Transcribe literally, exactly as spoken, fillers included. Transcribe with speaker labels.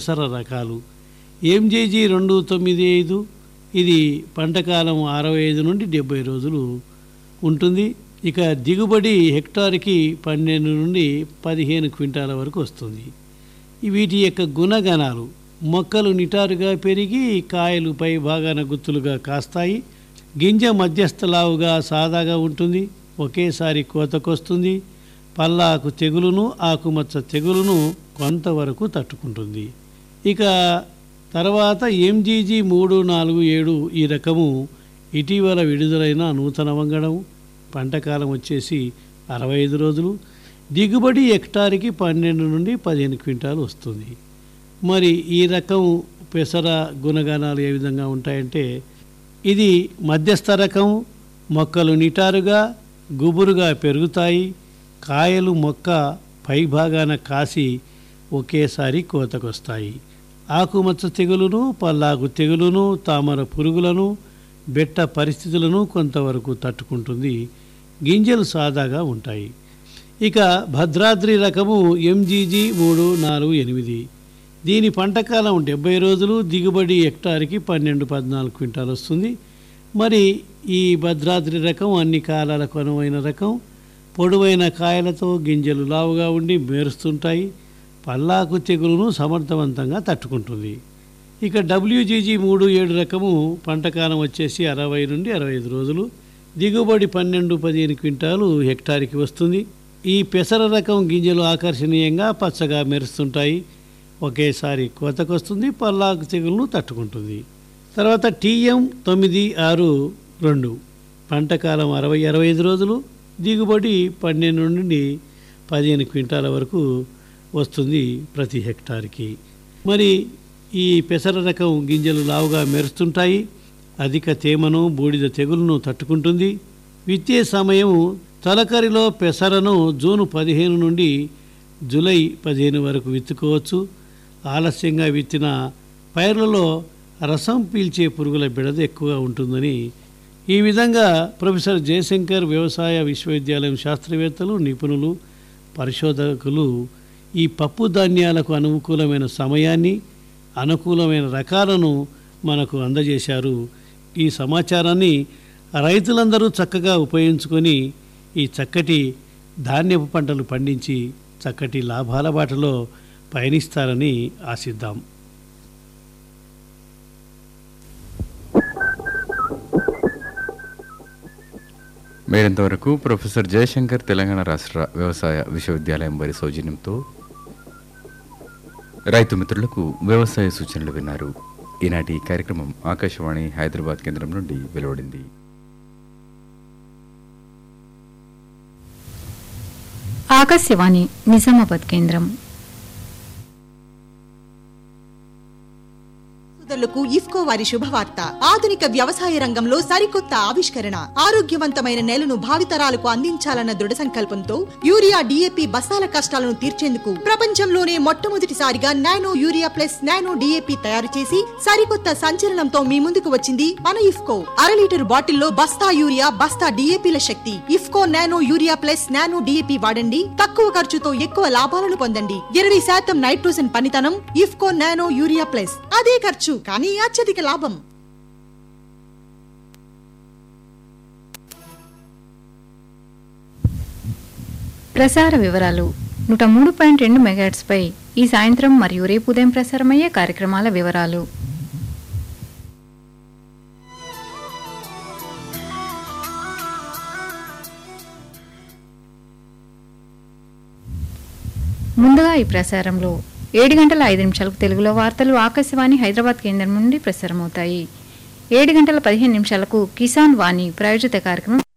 Speaker 1: పెసర రకాలు ఎంజేజీ రెండు తొమ్మిది ఐదు ఇది పంటకాలం అరవై ఐదు నుండి డెబ్బై రోజులు ఉంటుంది. ఇక దిగుబడి హెక్టార్కి పన్నెండు నుండి పదిహేను క్వింటాల వరకు వస్తుంది. వీటి యొక్క గుణగణాలు: మొక్కలు నిటారుగా పెరిగి కాయలు పై భాగాన గుత్తులుగా కాస్తాయి. గింజ మధ్యస్థ లావుగా సాదాగా ఉంటుంది. ఒకేసారి కోతకొస్తుంది. పల్లాకు తెగులును ఆకుమచ్చ తెగులును కొంతవరకు తట్టుకుంటుంది. ఇక తర్వాత ఎంజీజీ మూడు నాలుగు ఏడు ఈ రకము ఇటీవల విడుదలైన నూతన వంగడం. పంటకాలం వచ్చేసి అరవై ఐదు రోజులు. దిగుబడి హెక్టార్కి పన్నెండు నుండి పదిహేను క్వింటాలు వస్తుంది. మరి ఈ రకం పెసర గుణగణాలు ఏ విధంగా ఉంటాయంటే, ఇది మధ్యస్థ రకం. మొక్కలు నిటారుగా గుబురుగా పెరుగుతాయి. కాయలు మొక్క పైభాగాన కాసి ఒకేసారి కోతకొస్తాయి. ఆకుమచ్చ తెగులును పల్లాకు తెగులును తామర పురుగులను బెట్ట పరిస్థితులను కొంతవరకు తట్టుకుంటుంది. గింజలు సాదాగా ఉంటాయి. ఇక భద్రాద్రి రకము ఎంజీజీ మూడు నాలుగు ఎనిమిది దీని పంటకాలం డెబ్బై రోజులు. దిగుబడి హెక్టార్కి పన్నెండు పద్నాలుగు క్వింటాలు వస్తుంది. మరి ఈ భద్రాద్రి రకం అన్ని కాలాలకు అనువైన రకం. పొడవైన కాయలతో గింజలు లావుగా ఉండి మేరుస్తుంటాయి. పల్లాకు తెగులును సమర్థవంతంగా తట్టుకుంటుంది. ఇక డబ్ల్యూజీజీ మూడు ఏడు రకము పంటకాలం వచ్చేసి అరవై నుండి అరవై ఐదు రోజులు. దిగుబడి పన్నెండు పదిహేను క్వింటాలు హెక్టార్కి వస్తుంది. ఈ పెసర రకం గింజలు ఆకర్షణీయంగా పచ్చగా మెరుస్తుంటాయి. ఒకేసారి కోతకొస్తుంది. పల్లాకు తెగులను తట్టుకుంటుంది. తర్వాత టీఎం తొమ్మిది ఆరు రెండు పంటకాలం అరవై అరవై ఐదు రోజులు. దిగుబడి పన్నెండు నుండి పదిహేను క్వింటాల వరకు వస్తుంది ప్రతి హెక్టార్కి. మరి ఈ పెసర రకం గింజలు లావుగా మెరుస్తుంటాయి. అధిక తేమను బూడిద తెగులను తట్టుకుంటుంది. విత్తే సమయం తలకరిలో పెసరను జూన్ పదిహేను నుండి జూలై పదిహేను వరకు విత్తుకోవచ్చు. ఆలస్యంగా విత్తిన పైర్లలో రసం పీల్చే పురుగుల బెడద ఎక్కువగా ఉంటుందని ఈ విధంగా ప్రొఫెసర్ జయశంకర్ వ్యవసాయ విశ్వవిద్యాలయం శాస్త్రవేత్తలు, నిపుణులు, పరిశోధకులు ఈ పప్పు ధాన్యాలకు అనుకూలమైన సమయాన్ని, అనుకూలమైన రకాలను మనకు అందజేశారు. ఈ సమాచారాన్ని రైతులందరూ చక్కగా ఉపయోగించుకొని ఈ చక్కటి ధాన్యపు పంటలు పండించి చక్కటి లాభాల బాటలో పయనిస్తారని ఆశిద్దాం.
Speaker 2: మీరింతవరకు ప్రొఫెసర్ జయశంకర్ తెలంగాణ రాష్ట్ర వ్యవసాయ విశ్వవిద్యాలయం వారి సౌజన్యంతో రైతు మిత్రులకు వ్యవసాయ సూచనలు విన్నారు. ఈనాటి కార్యక్రమం ఆకాశవాణి హైదరాబాద్ కేంద్రం నుండి వెలువడింది.
Speaker 3: ఆకాశవాణి నిజామాబాద్ కేంద్రం.
Speaker 4: ఇఫ్కో వారి శుభవార్త. ఆధునిక వ్యవసాయ రంగంలో సరికొత్త ఆవిష్కరణ, ఆరోగ్యవంతమైన నేలను భావితరాలకు అందించాలన్న దృఢ సంకల్పంతో యూరియా డిఏపి బస్తాల కష్టాలను తీర్చేందుకు ప్రపంచంలోనే మొట్టమొదటిసారిగా nano urea plus nano DAP తయారు చేసి సరికొత్త సంచలనంతో మీ ముందుకు వచ్చింది మన ఇఫ్కో. అర లీటర్ బాటిల్లో బస్తా యూరియా, బస్తా డిఏపిల శక్తి. IFFCO nano urea plus nano DAP వాడండి. తక్కువ ఖర్చుతో ఎక్కువ లాభాలను పొందండి. ఇరవై శాతం నైట్రోజన్ పనితనం. IFFCO nano urea plus. అదే ఖర్చు కానీ అత్యధిక లాభం.
Speaker 3: ప్రసార వివరాలు. నూట మూడు పాయింట్ రెండు మెగాహెర్ట్జ్ పై ఈ సాయంత్రం మరియు రేపు ఉదయం ప్రసారమయ్యే కార్యక్రమాల వివరాలు. ముందుగా ఈ ప్రసారంలో ఏడు గంటల ఐదు నిమిషాలకు తెలుగులో వార్తలు ఆకాశవాణి హైదరాబాద్ కేంద్రం నుండి ప్రసారమవుతాయి. ఏడు గంటల పదిహేను నిమిషాలకు కిసాన్ వాణి ప్రాయోజిత కార్యక్రమం